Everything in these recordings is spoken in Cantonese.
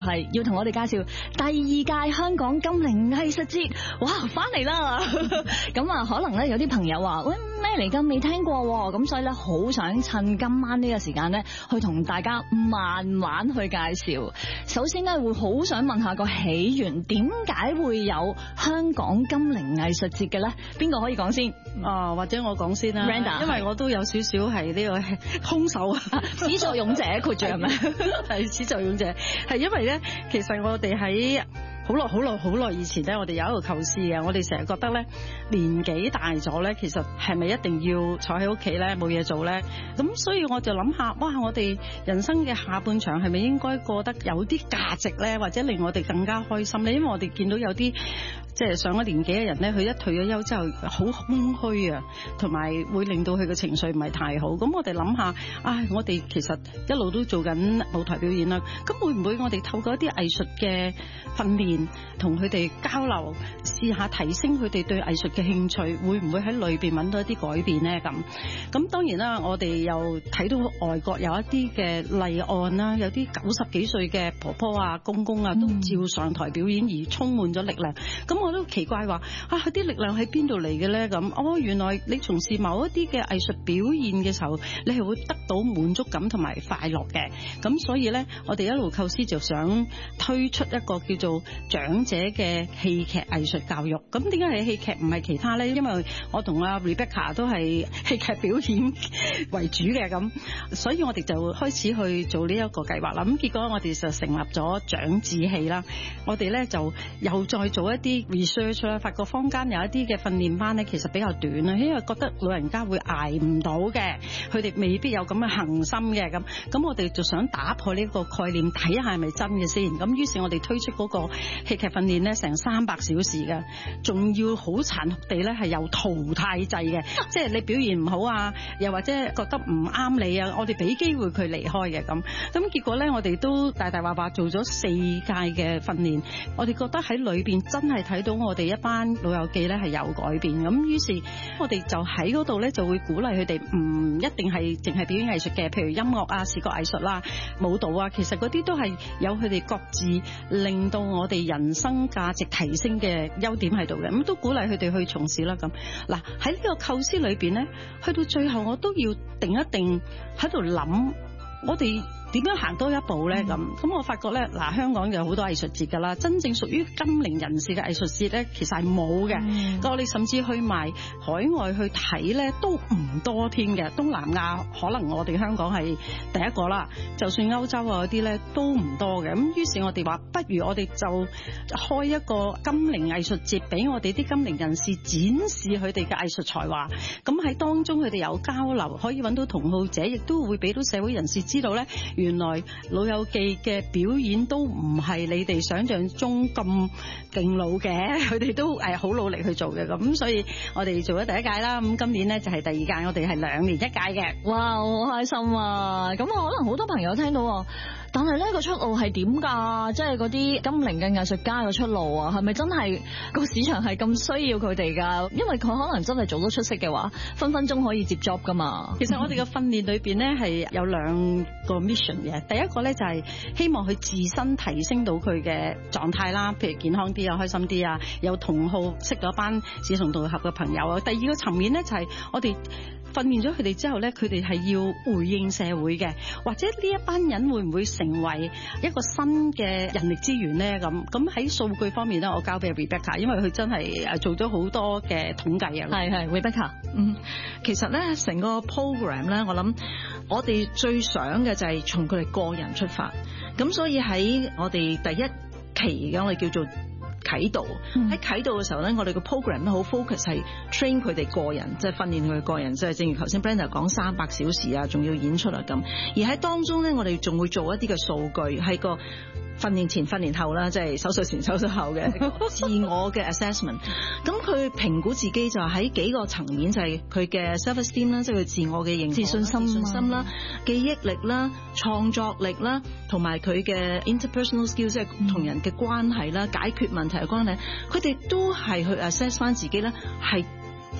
係要同我哋介紹第二屆香港金陵藝術節，哇，翻嚟啦！咁啊，可能咧有啲朋友話，喂，咩嚟㗎？未聽過喎，咁所以咧好想趁今晚呢個時間咧，去同大家慢慢去介紹。首先咧會好想問下個起源，點解會有香港金陵藝術節嘅咧？邊個可以講先？ 或者我講先啦 Randa 因為我都有少少係呢個兇手啊， 始作俑者括住係咪？ 係始作俑者，係因為咧，其實我哋喺好耐以前咧，我哋有一個構思嘅，我哋成日覺得咧，年紀大咗咧，其實係咪一定要坐喺屋企咧冇嘢做咧？咁所以我就諗下，哇！我哋人生嘅下半場係咪應該過得有啲價值咧，或者令我哋更加開心咧？因為我哋見到有啲即係上咗年紀嘅人咧，佢一退咗休之後好空虛啊，同埋會令到佢嘅情緒唔係太好。咁我哋諗下，我哋其實一路都做緊舞台表演啦，咁會唔會我哋透過一啲藝術嘅訓練，同佢哋交流，試下提升佢哋對藝術嘅興趣，會唔會喺裏邊揾到一啲改變呢？咁當然啦，我哋又睇到外國有一啲嘅例案啦，有啲90幾歲嘅婆婆啊、公公啊，都照上台表演而充滿咗力量。咁我都奇怪話，佢啲力量喺邊度嚟嘅咧？咁原來你從事某一啲嘅藝術表現嘅時候，你係會得到滿足感同埋快樂嘅。咁所以咧，我哋一路構思就想推出一個叫做長者嘅戲劇藝術教育。咁點解係戲劇唔係其他咧？因為我同阿 Rebecca 都係戲劇表演為主嘅，咁所以我哋就開始去做呢一個計劃啦。咁結果我哋就成立咗長智戲啦。我哋咧就又再做一啲 research 啦，發覺坊間有一啲嘅訓練班咧，其實比較短啦，因為覺得老人家會捱唔到嘅，佢哋未必有咁嘅恆心嘅。咁我哋就想打破呢個概念，睇下係咪真嘅先。咁於是我哋推出嗰個戲劇訓練咧，成300小時嘅，仲要好殘酷地咧係有淘汰制嘅，即係你表現唔好啊，又或者覺得唔啱你啊，我哋俾機會佢離開嘅。咁結果咧，我哋都大話做咗4屆嘅訓練，我哋覺得喺裏邊真係睇到我哋一班老友記咧係有改變。咁於是我哋就喺嗰度咧就會鼓勵佢哋唔一定係淨係表演藝術嘅，譬如音樂啊、視覺藝術啦、舞蹈啊，其實嗰啲都係有佢哋各自令到我哋人生價值提升嘅優點喺度嘅。咁都鼓勵佢哋去從事啦。咁嗱，喺呢個構思裏邊咧，去到最後我都要定一定喺度諗，我哋點樣行多一步咧？咁我發覺咧，香港有好多藝術節噶啦，真正屬於金齡人士嘅藝術節咧，其實係冇嘅。我哋甚至去埋海外去睇咧，都唔多添嘅。東南亞可能我哋香港係第一個啦，就算歐洲啊嗰啲咧都唔多嘅。咁於是我哋話，不如我哋就開一個金齡藝術節，俾我哋啲金齡人士展示佢哋嘅藝術才華。咁喺當中佢哋有交流，可以揾到同好者，亦都會俾到社會人士知道咧，原來老友記嘅表演都唔係你哋想象中咁勁老嘅，佢哋都好努力去做嘅。咁所以我哋做咗第一屆啦，咁今年咧就係第二屆，我哋係2年1屆嘅。 哇，好開心啊！咁可能好多朋友聽到，但係呢個出路係點㗎？即係嗰啲金齡嘅藝術家嘅出路啊，係咪真係個市場係咁需要佢哋㗎？因為佢可能真係做得出色嘅話，分分鐘可以接 job 㗎嘛。 其實我哋嘅訓練裏邊咧係有2個 mission 嘅。第一個咧就係希望佢自身提升到佢嘅狀態啦，譬如健康啲啊、開心啲啊，有同好，識咗一班志同道合嘅朋友啊。第二個層面咧就係我哋訓練咗佢哋之後咧，佢哋係要回應社會嘅，或者呢一班人會唔會成為一個新嘅人力資源咧？咁喺數據方面咧，我交俾 Rebecca， 因為佢真係做咗好多嘅統計啊。 係 Rebecca。 其實咧成個 program 咧，我諗我哋最想嘅就係從佢哋個人出發，咁所以喺我哋第一期嘅我哋叫做啟導，喺啟導嘅時候咧，我哋個 program 咧好 focus 係 train 佢哋個人，即係訓練佢哋個人，即係正如頭先 Brenda 講300小時啊，仲要演出啊咁。而喺當中咧，我哋仲會做一啲嘅數據，喺個訓練前、訓練後啦，即係手術前、手術後嘅自我嘅 assessment。咁佢評估自己就喺幾個層面，就係佢嘅 self-esteem 啦，即係佢自我嘅認同、自信心啦、記憶力啦、創作力啦，同埋佢嘅 interpersonal skills， 即係同人嘅關係啦、解決問題嘅關係，佢哋都係去 assess 翻自己咧，係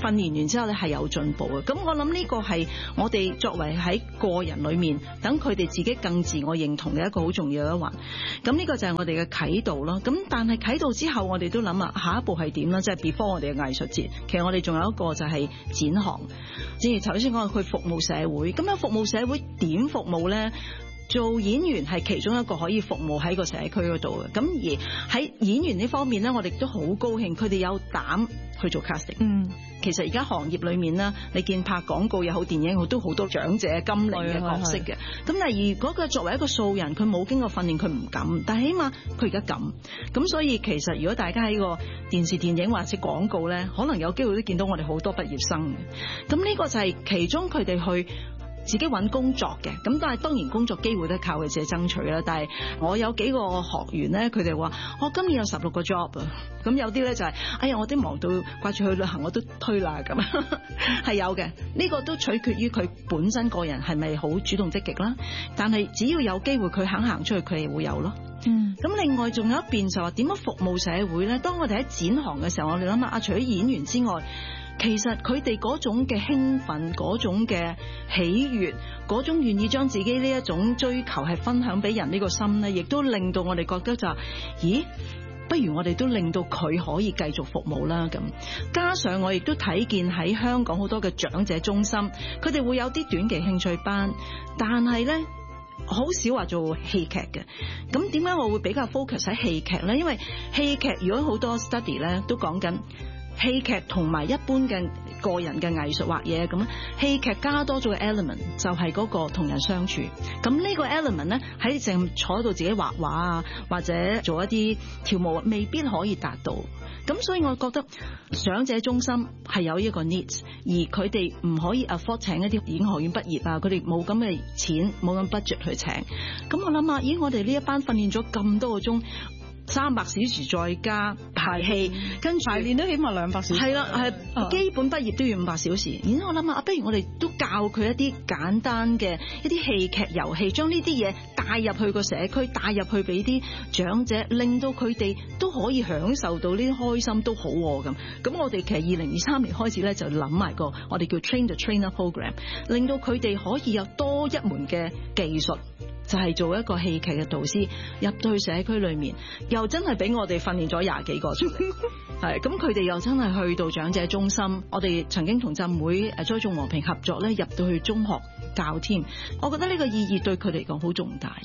訓練完之後咧係有進步嘅。咁我諗呢個係我哋作為喺個人裏面，等佢哋自己更自我認同嘅一個好重要嘅一環。咁呢個就係我哋嘅啟導咯。咁但係啟導之後，我哋都諗下下一步係點啦？即係 before 我哋嘅藝術節，其實我哋仲有一個就係展行。正如頭先講，佢服務社會。咁樣服務社會點服務咧？做演員係其中一個可以服務喺個社區嗰度嘅。咁而喺演員呢方面咧，我哋都好高興，佢哋有膽去做 casting。其實而家行業裏面啦，你見拍廣告又好，電影好，都好多長者金齡嘅角色嘅。咁但係如果佢作為一個素人，佢冇經過訓練，佢唔敢。但係起碼佢而家敢。咁所以其實如果大家喺個電視、電影或者廣告咧，可能有機會都見到我哋好多畢業生嘅。咁呢個就係其中佢哋去自己揾工作嘅，咁但係當然工作機會都靠佢自己爭取啦。但係我有幾個學員咧，佢哋話我今年有16個 job 啊，咁有啲咧就係哎呀我啲忙到掛住去旅行我都推啦咁，係有嘅。呢個都取決於佢本身個人係咪好主動積極啦。但係只要有機會佢肯行出去，佢哋會有咯。咁另外仲有一邊就話點樣服務社會咧？當我哋喺展行嘅時候，我哋諗下除咗演員之外，其實佢哋嗰種嘅興奮，嗰種嘅喜悅，嗰種願意將自己呢一種追求係分享俾人呢個心咧，亦都令到我哋覺得就咦，不如我哋都令到佢可以繼續服務啦咁。加上我亦都睇見喺香港好多嘅長者中心，佢哋會有啲短期興趣班，但係咧好少話做戲劇嘅。咁點解我會比較 focus 喺戲劇咧？因為戲劇如果好多 study 咧都講緊戲劇同埋一般嘅個人嘅藝術畫嘢咁，戲劇加多咗嘅 element 就係嗰個同人相處。咁呢個 element 咧喺淨坐喺度自己畫畫啊，或者做一啲跳舞，未必可以達到。咁所以我覺得長者中心係有一個 needs， 而佢哋唔可以 afford 請一啲演藝學院畢業啊，佢哋冇咁嘅錢，冇咁 budget 去請。咁我諗下，咦，我哋呢一班訓練咗咁多個鐘，300小時再加排戲，跟住排練都起碼200小時。 係啦，係基本畢業都要500小時。然之後我諗下，不如我哋都教佢一啲簡單嘅一啲戲劇遊戲，將呢啲嘢帶入去個社區，帶入去俾啲長者，令到佢哋都可以享受到呢啲開心都好咁。咁我哋其實2023年開始咧就諗埋個我哋叫 Train the Trainer Program， 令到佢哋可以有多一門嘅技術。就係做一個戲劇嘅導師入到去社區裏面，又真係俾我哋訓練咗20幾個出嚟。係咁，佢哋又真係去到長者中心，我哋曾經同浸會栽種和平合作咧，入到去中學教添。我覺得呢個意義對佢哋嚟講好重大。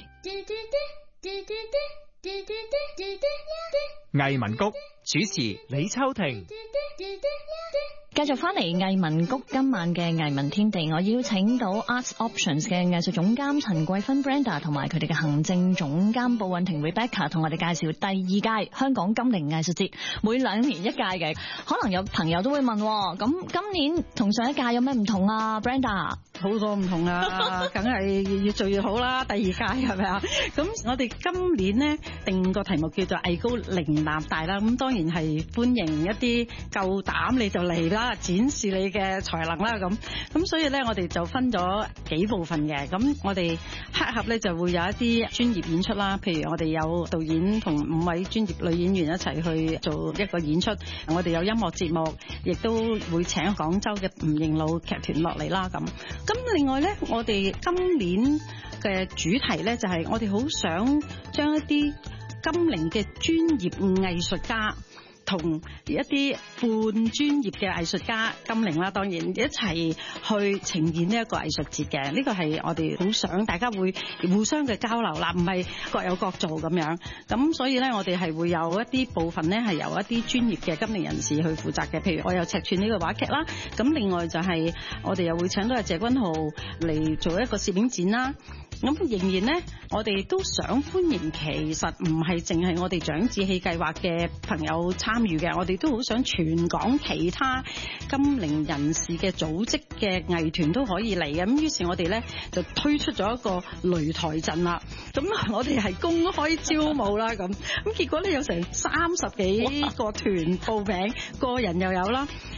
藝文谷主持李秋婷。 繼續翻嚟藝文谷今晚嘅藝文天地，我邀請到 Arts Options 嘅藝術總監陳桂芬 Brenda 同埋佢哋嘅行政總監布韻婷 Rebecca 同我哋介紹第2屆香港金齡藝術節，每2年1屆嘅。可能有朋友都會問，咁今年同上一屆有咩唔同啊 Brenda？ 好多唔同啊，梗係越做越好啦。第2屆係咪啊？咁我哋今年咧定個題目叫做藝高齡男大啦。咁當然係歡迎一啲夠膽你就嚟啦，展示你嘅才能啦咁所以咧我哋就分咗幾部分嘅。咁我哋黑盒咧就會有一啲專業演出啦，譬如我哋有導演同5位專業女演員一齊去做一個演出，我哋有音樂節目，亦都會請廣州嘅吳認路劇團落嚟啦咁另外咧，我哋今年嘅主題咧就係我哋好想將一啲金齡嘅專業藝術家同一啲半專業嘅藝術家金齡啦，當然一齊去呈現呢一個藝術節嘅。呢個係我哋好想大家會互相嘅交流啦，唔係各有各做咁樣。咁所以咧，我哋係會有一啲部分咧係由一啲專業嘅金齡人士去負責嘅。譬如我有尺寸呢個話劇啦，咁另外就係我哋又會請到阿謝君豪嚟做一個攝影展啦。咁仍然咧，我哋都想歡迎，其實唔係淨係我哋長志氣計劃嘅朋友參與嘅，我哋都好想全港其他金齡人士嘅組織嘅藝團都可以嚟嘅。咁於是我哋咧就推出咗一個擂台陣啦。咁我哋係公開招募啦，咁結果咧有成30幾個團報名，個人又有啦。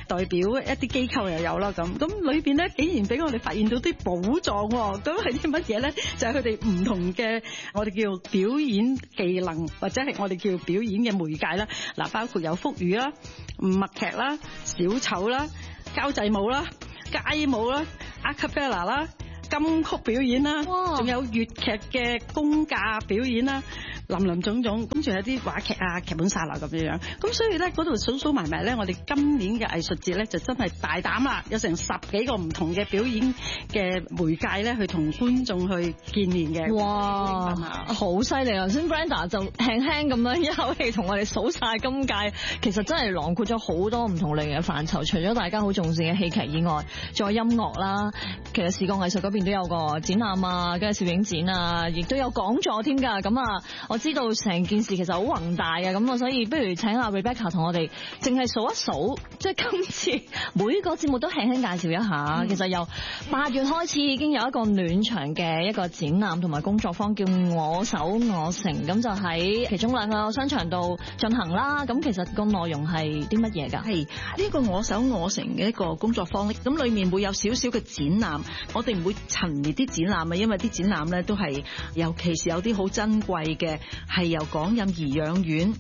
代表一啲機構又有啦咁裏邊咧竟然俾我哋發現到啲寶藏喎，咁係啲乜嘢咧？就係佢哋唔同嘅我哋叫表演技能或者係我哋叫表演嘅媒介啦。嗱，包括有腹語啦、默劇啦、小丑啦、交際舞啦、街舞啦、a cappella 啦、金曲表演啦，仲有粵劇嘅公架表演啦，林林總總，咁仲有啲話劇啊、劇本殺啦咁樣樣。咁所以咧嗰度數埋埋咧，我哋今年嘅藝術節咧就真係大膽啦，有成10幾個唔同嘅表演嘅媒介咧，去同觀眾去見面嘅。 哇，好犀利啊！先 Brenda 就輕輕咁樣一口氣同我哋數晒今屆，其實真係囊括咗好多唔同類型嘅範疇。除咗大家好重視嘅戲劇以外，仲有音樂啦，其實視覺藝術嗰邊都有個展覽啊，跟住攝影展啊，亦都有講座添㗎。咁啊，我知道成件事其實好宏大嘅，咁啊，所以不如請阿 Rebecca 同我哋淨係數一數，即係今次每個節目都輕輕介紹一下。其實由8月開始已經有一個暖場嘅一個展覽同埋工作坊，叫我手我城，咁就喺其中2個商場度進行啦。咁其實個內容係啲乜嘢㗎？ 係呢個我手我城嘅一個工作坊，咁裡面會有少少嘅展覽，我哋唔會陳列啲展覽啊，因為啲展覽咧都係，尤其是有啲好珍貴嘅，係由港蔭頤養院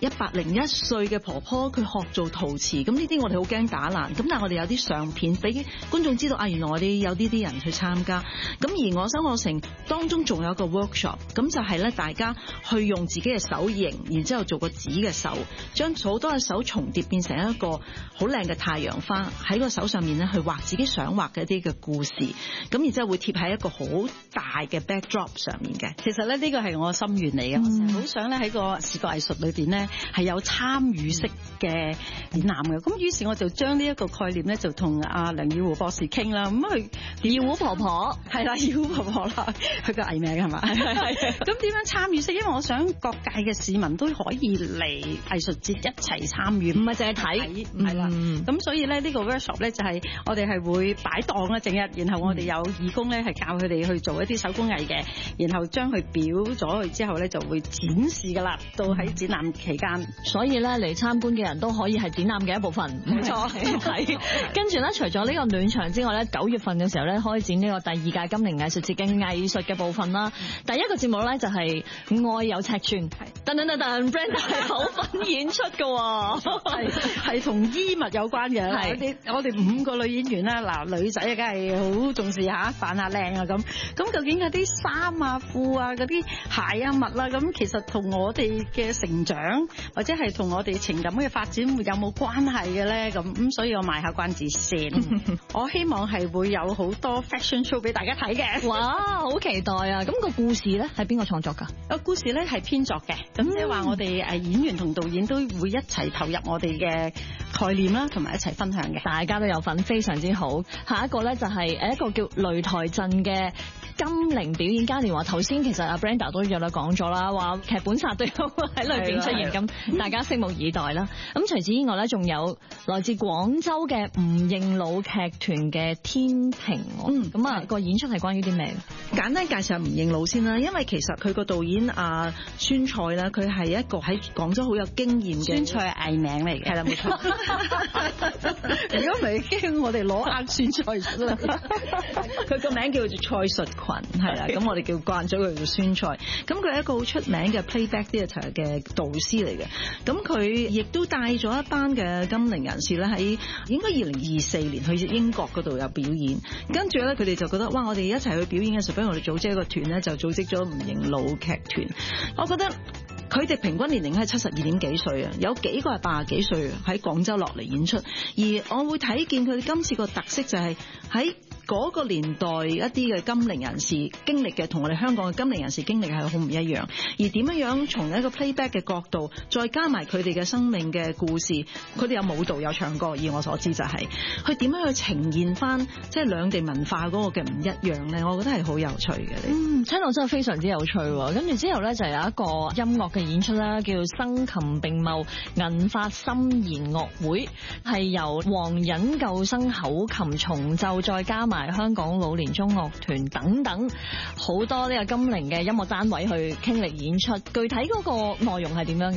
101歲嘅婆婆佢學做陶瓷，咁呢啲我哋好驚打爛，咁但係我哋有啲相片俾觀眾知道啊，原來我哋有呢啲人去參加。咁而我手我城當中仲有一個 workshop， 咁就係咧大家去用自己嘅手型，然之後做個紙嘅手，將好多嘅手重疊變成一個好靚嘅太陽花，喺個手上面咧去畫自己想畫嘅一啲嘅故事，咁然之後會貼喺一個好大嘅 backdrop 上面嘅。 其實咧呢個係我心願嚟嘅，我成日好想咧喺個視覺藝術裏邊咧係有參與式嘅展覽嘅。咁於是我就將呢一個概念咧就同阿梁耀湖博士傾啦。咁佢耀湖婆婆係啦，耀湖婆婆啦，佢個藝名係嘛？咁點樣參與式？因為我想各界嘅市民都可以嚟藝術節一齊參與， 唔係淨係睇， 係啦。咁所以咧呢個 workshop 咧就係我哋係會擺檔啦，整日，然後我哋有義工咧係教佢哋去做一啲手工藝嘅，然後將佢裱咗去之後咧就會展示噶啦，到喺展覽期間。 所以咧嚟參觀嘅人都可以係展覽嘅一部分，冇錯。係跟住咧，除咗呢個暖場之外咧，9月份嘅時候咧開展呢個第2屆金陵藝術節嘅藝術嘅部分啦。第一個節目咧就係愛有尺寸，噔噔噔噔 ，Brenda 係口粉演出嘅， 係同衣物有關嘅。我哋5個女演員啦，嗱女仔梗係好重視嚇，扮下靚啊咁。咁究竟嗰啲衫啊、褲啊、嗰啲鞋啊、襪啦，咁其實同我哋嘅成長或者係同我哋情感嘅發展有冇關係嘅咧？咁所以我賣下關子先。我希望係會有好多 fashion show 俾大家睇嘅。 哇，好期待啊！咁個故事咧係邊個創作㗎？ 個故事咧係編作嘅，咁即係話我哋演員同導演都會一齊投入我哋嘅概念啦，同埋一齊分享嘅。 大家都有份，非常之好。下一個咧就係一個叫擂台陣嘅金陵表演嘉年華。頭先其實阿 Brenda 都有講咗啦，話劇本殺都有喺裏邊出現，咁大家拭目以待啦。咁除此之外咧，仲有來自廣州嘅吳應魯劇團嘅天庭。咁啊個演出係關於啲咩？ 簡單介紹下吳應魯先啦，因為其實佢個導演阿孫蔡啦，佢係一個喺廣州好有經驗嘅。 孫蔡係藝名嚟嘅，係啦冇錯。如果唔係驚我哋攞啱孫蔡出嚟， 佢個名叫做蔡術群，係啦，咁我哋叫慣咗佢做孫蔡。咁佢係一個好出名嘅 playback theatre 嘅導師嚟嘅。咁佢亦都帶咗一班嘅金陵人士咧，喺應該2024年去英國嗰度有表演。跟住咧，佢哋就覺得哇，我哋一齊去表演嘅時候，不如我哋組織一個團咧，就組織咗吳應魯劇團。我覺得佢哋平均年齡係72點幾歲啊，有幾個係80幾歲喺廣州落嚟演出。而我會睇見佢哋今次個特色就係喺嗰個年代一啲嘅金陵人士經歷嘅，同我哋香港嘅金陵人士經歷係好唔一樣。而點樣從一個 playback 嘅角度，再加埋佢哋嘅生命嘅故事，佢哋有舞蹈有唱歌，以我所知就係佢點樣去呈現翻即係兩地文化嗰個嘅唔一樣咧，我覺得係好有趣嘅。 聽到真係非常之有趣喎。跟住之後咧就有一個音樂嘅演出啦，叫生琴並茂銀髮心弦樂會，係由皇仁舊生口琴重奏，再加埋香港老年中樂團等等好多呢個金陵嘅音樂單位去傾力演出。具體嗰個內容係點樣㗎？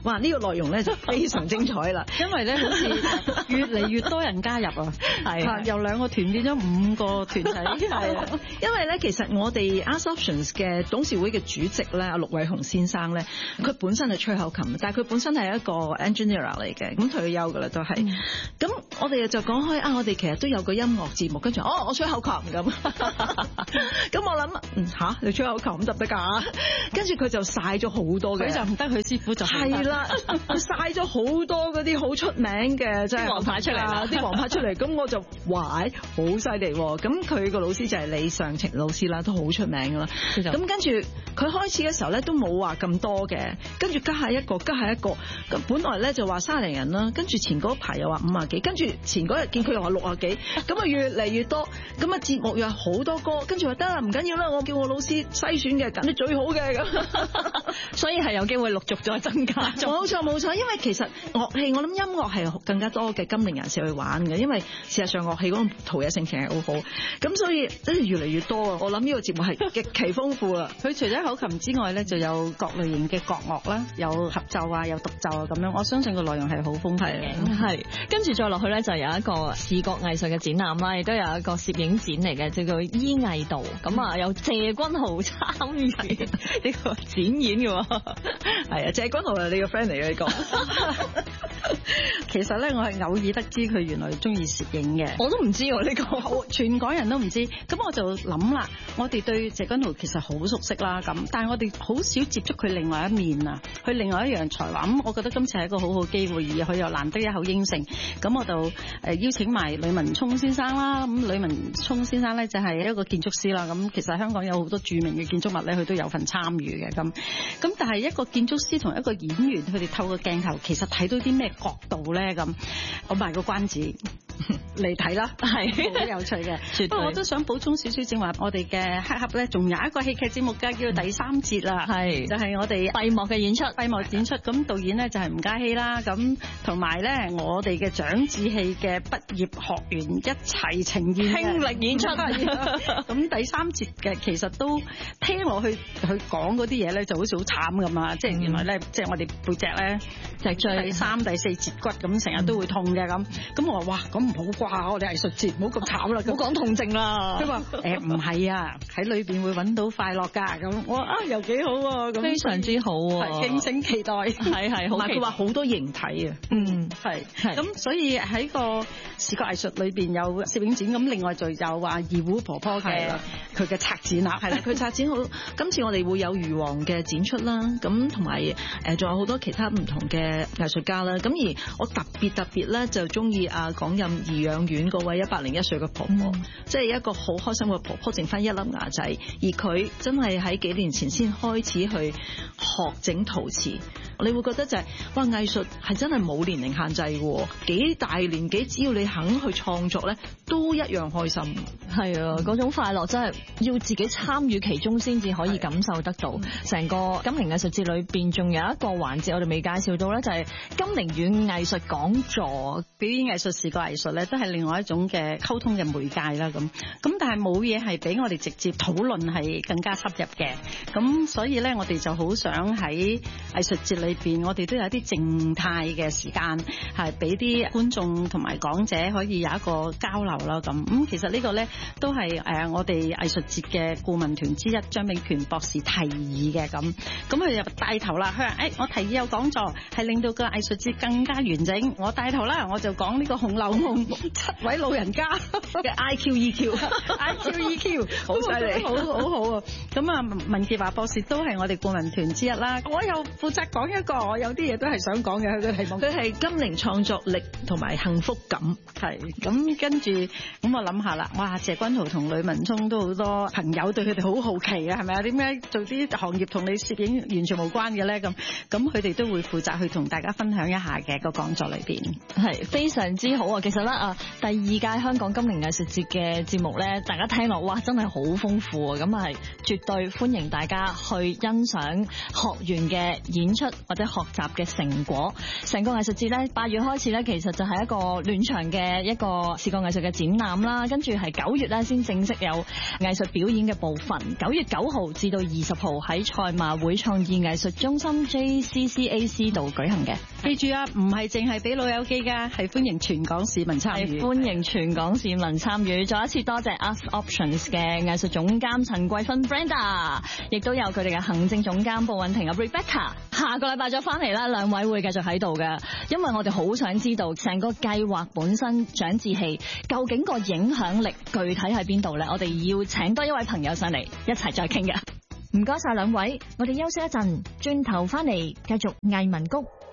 哇！呢個內容咧就非常精彩啦， 因為咧好似越嚟越多人加入啊，係由2個團變咗5個團體，係啊， 因為咧其實我哋 Ask Options 嘅董事會嘅主席咧阿陸偉雄先生咧，佢本身係吹口琴，但係佢本身係一個 engineer 嚟嘅，咁退休噶啦都係。咁我哋就講開啊，我哋其實都有個音樂節目，跟住我吹口琴咁，咁我諗你吹口琴得唔得㗎？跟住佢就晒咗好多嘅， 佢就唔得，佢師傅就係啦，晒咗好多嗰啲好出名嘅即係王牌出嚟啦， 啲王牌出嚟，咁我就哇好犀利喎！咁佢個老師就係李尚晴老師啦，都好出名噶啦。咁跟住佢開始嘅時候咧，都冇話咁多嘅，跟住加下一個，咁本來咧就話30人啦，跟住前嗰排又話50幾，跟住前嗰日見佢又話60幾，咁啊越嚟越多，咁啊節目又好多歌，跟住話得啦，唔緊要啦，我叫我老師篩選嘅，揀啲最好嘅咁， 所以係有機會陸續再增加。 冇錯，因為其實樂器我諗音樂係更加多嘅金齡人士去玩嘅，因為事實上樂器嗰個陶冶性情係好好，咁所以真係越嚟越多啊！我諗呢個節目係極其豐富啦。 佢除咗口琴之外咧，就有各類型嘅國樂啦，有合奏啊，有獨奏啊咁樣。我相信個內容係好豐富嘅。 係，跟住再落去咧，就有一個視覺藝術嘅展覽啦，亦都有一個攝影展嚟嘅，叫做醫藝道。咁啊，有謝君豪參與呢個展演嘅喎。 係啊，謝君豪係你個 friend 嚟嘅呢個。 其實咧，我係偶爾得知佢原來中意攝影嘅， 我都唔知喎呢個， 全港人都唔知。咁我就諗啦，我哋對謝君豪其實好熟悉啦，咁，但係我哋好少接觸佢另外一面啊，佢另外一樣才華。咁我覺得今次係一個好好機會，而佢又難得一口應承，咁我就邀請埋呂文聰先生啦。咁呂文聰先生咧就係一個建築師啦。咁其實香港有好多著名嘅建築物咧，佢都有份參與嘅。咁但係一個建築師同一個演員，佢哋透過鏡頭，其實睇到啲咩角度咧？咁我賣個關子嚟睇啦，係好有趣嘅。不過我都想補充少少，正話我哋嘅黑盒咧，仲有一個戲劇節目㗎，叫做第3節啦，係就係我哋閉幕嘅演出， 咁導演咧就係吳嘉熙啦，咁同埋咧我哋嘅蔣志氣嘅畢業學員一齊呈現傾力演出。 咁第3節嘅其實都聽落去佢講嗰啲嘢咧，就好似好慘咁啊！即係原來咧，即係我哋背脊咧，脊椎第3、第4節骨咁，成日都會痛嘅咁。咁我話哇，咁唔好啩，我哋藝術節唔好咁慘啦， 唔好講痛症啦。 佢話唔係啊，喺裏邊會揾到快樂㗎。咁我話又幾好喎，咁非常之好喎， 敬請期待。 係好期待。 佢話好多形體啊， 係。咁所以喺個視覺藝術裏邊有攝影展，咁另外就有話二胡婆婆嘅佢嘅策展啦， 係啦，佢策展好。今次我哋會有魚王嘅展出啦，咁同埋仲有好多其他唔同嘅藝術家啦。咁而我特別咧就中意廣蔭頤養院嗰位101歲嘅婆婆，即係一個好開心嘅婆婆，剩翻一粒牙仔，而佢真係喺幾年前先開始去學整陶瓷。你會覺得就係哇，藝術係真係冇年齡限制嘅，幾大年紀只要你肯去創作咧，都一樣開心。 係啊，嗰種快樂真係要自己參與其中先至可以感受得到。成個金陵藝術節裏邊仲有一個環節我哋未介紹到咧，就係金陵縣藝術講座。 表演藝術、視覺藝術咧，都係另外一種嘅溝通嘅媒介啦。咁但係冇嘢係比我哋直接討論係更加深入嘅。咁所以咧，我哋就好想喺藝術節裏邊，我哋都有一啲靜態嘅時間，係俾啲觀眾同埋講者可以有一個交流啦。咁其實呢個咧都係我哋藝術節嘅顧問團之一張炳權博士提議嘅。咁佢就帶頭啦。佢話我提議有講座係令到個藝術節更加完整。我帶頭啦，我就講呢個《紅樓夢》7位老人家嘅 IQ 好犀利，好好啊！咁啊，文潔華博士都係我哋顧問團之一啦。我又負責講一個，我有啲嘢都係想講嘅。佢嘅題目佢係金陵創作力同埋幸福感。 係咁跟住，咁我諗下啦，哇！謝君豪同呂文聰都好多朋友對佢哋好好奇啊，係咪啊？點解做啲行業同你攝影完全無關嘅咧？咁佢哋都會負責去同大家分享一下嘅個講座裏邊。 係非常之好啊！其實咧第2屆香港金陵藝術節嘅節目咧，大家聽落哇，真係好豐富啊！咁係絕對歡迎大家去欣賞學員嘅演出， 或者學習嘅成果。成個藝術節咧8月開始咧，其實就係一個暖場嘅一個視覺藝術嘅展覽啦，跟住係9月咧先正式有藝術表演嘅部分。9月9號至到20號喺賽馬會創意藝術中心 JCCAC 度舉行嘅。 記住啊，唔係淨係俾老友記㗎，係歡迎全港市民參與。 歡迎全港市民參與。再一次多謝 Art Options 嘅藝術總監陳桂芬 Brenda， 亦都有佢哋嘅行政總監布韻婷 Rebecca。下個禮拜再翻嚟啦，兩位會繼續喺度嘅，因為我哋好想知道成個計劃本身長志氣究竟個影響力具體喺邊度呢？我哋要請多一位朋友上嚟一齊再傾嘅。唔該晒兩位，我哋休息一陣，轉頭翻嚟繼續藝文谷。